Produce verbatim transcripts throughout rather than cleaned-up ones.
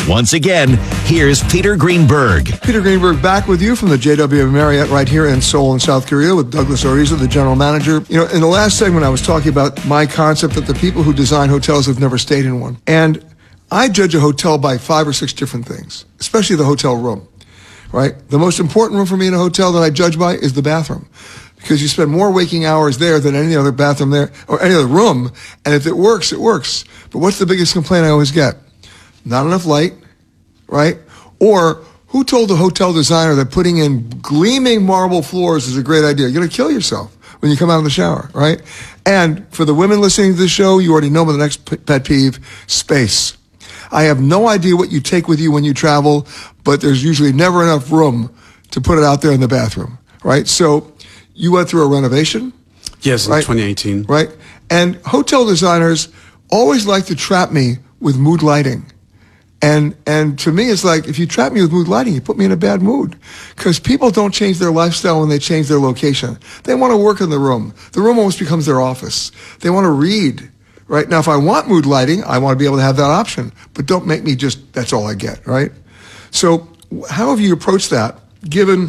Once again, here's Peter Greenberg. Peter Greenberg back with you from the J W Marriott right here in Seoul in South Korea with Douglas Oriza, the general manager. You know, in the last segment I was talking about my concept that the people who design hotels have never stayed in one. And I judge a hotel by five or six different things, especially the hotel room, right? The most important room for me in a hotel that I judge by is the bathroom, because you spend more waking hours there than any other bathroom there or any other room. And if it works, it works. But what's the biggest complaint I always get? Not enough light, right? Or who told the hotel designer that putting in gleaming marble floors is a great idea? You're going to kill yourself when you come out of the shower, right? And for the women listening to the show, you already know the next pet peeve, space. I have no idea what you take with you when you travel, but there's usually never enough room to put it out there in the bathroom, right? So you went through a renovation? Yes, right? in twenty eighteen. Right? And hotel designers always like to trap me with mood lighting. And and to me, it's like, if you trap me with mood lighting, you put me in a bad mood. Because people don't change their lifestyle when they change their location. They want to work in the room. The room almost becomes their office. They want to read. Right? Now, if I want mood lighting, I want to be able to have that option. But don't make me just, that's all I get, right? So how have you approached that, given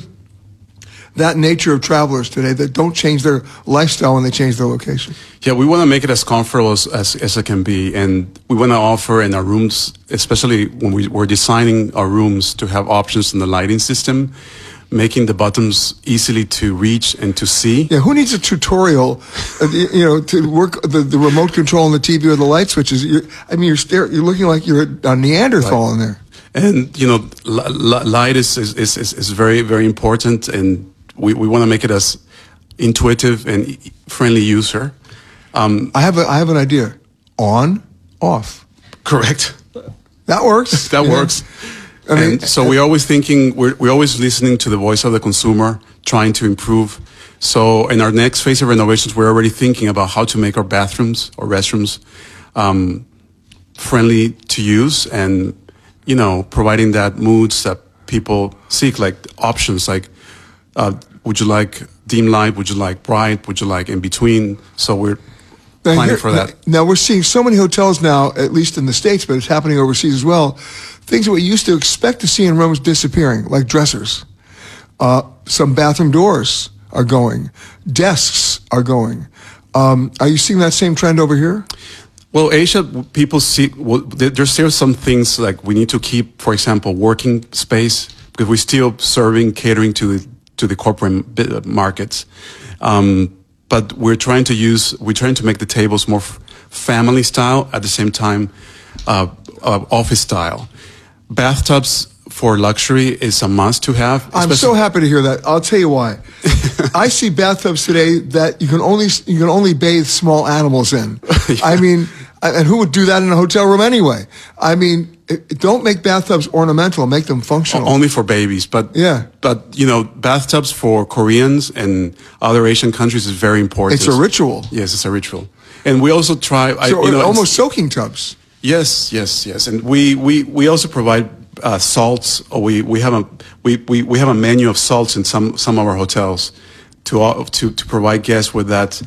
that nature of travelers today that don't change their lifestyle when they change their location? Yeah, we want to make it as comfortable as, as, as it can be. And we want to offer in our rooms, especially when we, we're designing our rooms, to have options in the lighting system, making the buttons easily to reach and to see. Yeah, who needs a tutorial, uh, you, you know, to work the, the remote control on the T V or the light switches? You're, I mean, you're stare, you're looking like you're a Neanderthal right. in there. And, you know, light is, is, is, is very, very important, and we, we want to make it as intuitive and friendly user. Um, I have a, I have an idea. On, off. Correct. That works. that works. Know? I mean, and so we're always thinking, we're, we're always listening to the voice of the consumer, trying to improve. So in our next phase of renovations, we're already thinking about how to make our bathrooms or restrooms um, friendly to use, and, you know, providing that moods that people seek, like options like, uh, would you like dim light? Would you like bright? Would you like in between? So we're planning here, for that. Now, we're seeing so many hotels now, at least in the States, but it's happening overseas as well. Things that we used to expect to see in rooms disappearing, like dressers. Uh, some bathroom doors are going. Desks are going. Um, are you seeing that same trend over here? Well, Asia, people see, well, there's still some things like we need to keep, for example, working space, because we're still serving, catering to the, to the corporate markets. Um, but we're trying to use, we're trying to make the tables more f- family style, at the same time, uh, uh, office style. Bathtubs for luxury is a must to have. I'm so happy to hear that. I'll tell you why. I see bathtubs today that you can only you can only bathe small animals in. yeah. I mean, and who would do that in a hotel room anyway? I mean, it, don't make bathtubs ornamental. Make them functional. Only for babies, but yeah. But you know, bathtubs for Koreans and other Asian countries is very important. It's a ritual. Yes, it's a ritual, and we also try. So I, you know, almost soaking tubs. Yes, yes, yes, and we, we, we also provide uh, salts. Or we, we have a we, we, we have a menu of salts in some, some of our hotels to uh, to to provide guests with that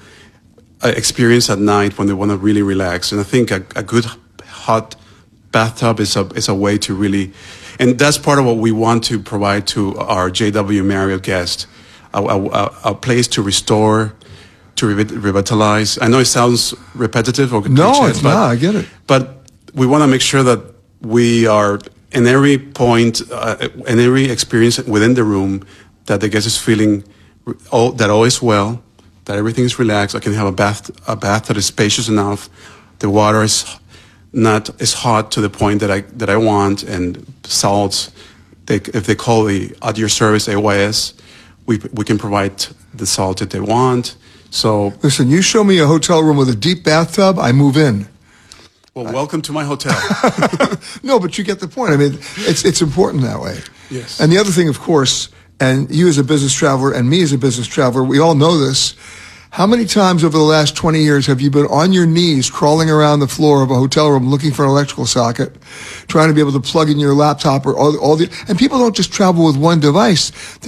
uh, experience at night when they want to really relax. And I think a, a good hot bathtub is a is a way to really, and that's part of what we want to provide to our J W Marriott guests, a, a, a place to restore, to revitalize. I know it sounds repetitive or no, cliche, it's but, not. I get it. But we want to make sure that we are in every point, uh, in every experience within the room, that the guest is feeling all, that all is well, that everything is relaxed. I can have a bath, a bath that is spacious enough. The water is not is hot to the point that I that I want, and salts. They, if they call the at your service A Y S, we we can provide the salt that they want. So listen, you show me a hotel room with a deep bathtub, I move in. Well, welcome to my hotel. No, but you get the point. I mean, it's it's important that way. Yes. And the other thing, of course, and you as a business traveler and me as a business traveler, we all know this. How many times over the last twenty years have you been on your knees crawling around the floor of a hotel room looking for an electrical socket, trying to be able to plug in your laptop or all, all the, and people don't just travel with one device.